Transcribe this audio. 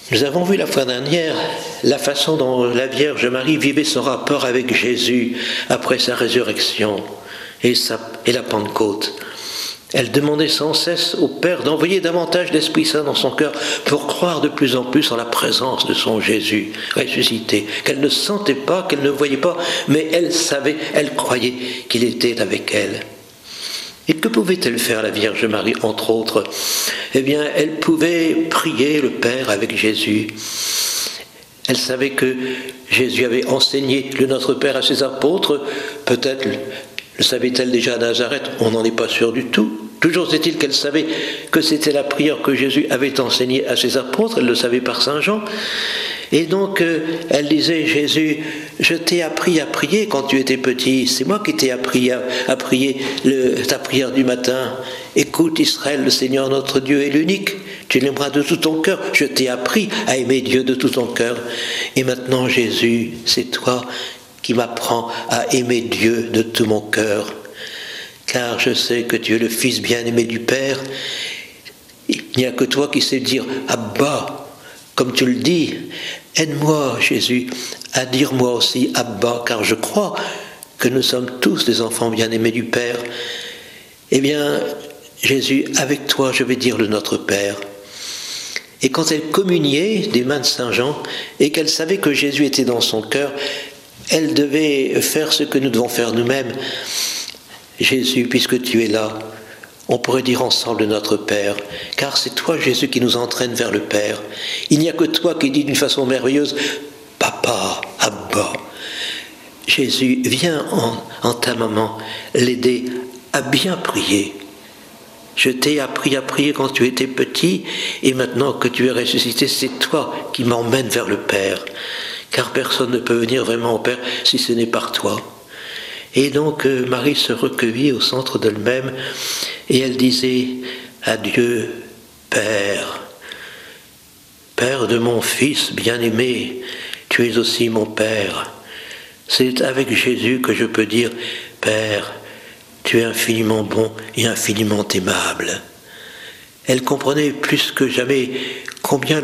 Nous avons vu la fois dernière la façon dont la Vierge Marie vivait son rapport avec Jésus après sa résurrection et la Pentecôte. Elle demandait sans cesse au Père d'envoyer davantage d'Esprit Saint dans son cœur pour croire de plus en plus en la présence de son Jésus ressuscité, qu'elle ne sentait pas, qu'elle ne voyait pas, mais elle savait, elle croyait qu'il était avec elle. Et que pouvait-elle faire, la Vierge Marie, entre autres? Eh bien, elle pouvait prier le Père avec Jésus. Elle savait que Jésus avait enseigné le Notre Père à ses apôtres. Peut-être le savait-elle déjà à Nazareth, on n'en est pas sûr du tout. Toujours est-il qu'elle savait que c'était la prière que Jésus avait enseignée à ses apôtres, elle le savait par Saint Jean. Et donc, elle disait, Jésus, je t'ai appris à prier quand tu étais petit. C'est moi qui t'ai appris à prier ta prière du matin. Écoute Israël, le Seigneur notre Dieu est l'unique. Tu l'aimeras de tout ton cœur. Je t'ai appris à aimer Dieu de tout ton cœur. Et maintenant, Jésus, c'est toi qui m'apprends à aimer Dieu de tout mon cœur. Car je sais que tu es le Fils bien-aimé du Père. Il n'y a que toi qui sais dire « Abba ». Comme tu le dis, aide-moi, Jésus, à dire moi aussi Abba, car je crois que nous sommes tous des enfants bien-aimés du Père. Eh bien, Jésus, avec toi, je vais dire le Notre Père. Et quand elle communiait des mains de Saint Jean, et qu'elle savait que Jésus était dans son cœur, elle devait faire ce que nous devons faire nous-mêmes. Jésus, puisque tu es là, on pourrait dire ensemble Notre Père, car c'est toi, Jésus, qui nous entraîne vers le Père. Il n'y a que toi qui dis d'une façon merveilleuse, Papa, Abba. Jésus, viens en ta maman l'aider à bien prier. Je t'ai appris à prier quand tu étais petit, et maintenant que tu es ressuscité, c'est toi qui m'emmènes vers le Père. Car personne ne peut venir vraiment au Père si ce n'est par toi. Et donc Marie se recueillit au centre d'elle-même et elle disait à Dieu, Père, Père de mon Fils bien-aimé, tu es aussi mon Père. C'est avec Jésus que je peux dire, Père, tu es infiniment bon et infiniment aimable. Elle comprenait plus que jamais combien